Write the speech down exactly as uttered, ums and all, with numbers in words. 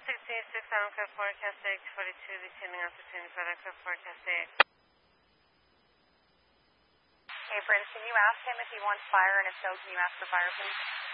sixteen six seven, code forecast eight forty-two, descending opportunity for that code forecast eight. Hey, Brent, can you ask him if he wants fire, and if so, can you ask for fire, please?